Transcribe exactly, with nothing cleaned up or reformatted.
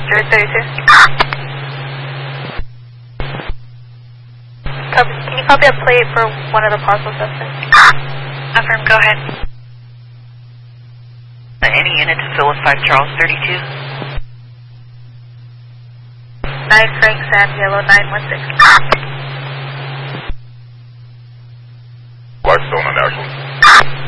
Stuart thirty-two. Copy. Can you copy a plate for one of the possible suspects? Affirm, go ahead. Any unit to Phyllis five Charles thirty-two? nine Frank Sam Yellow nine one six. Blackstone on action.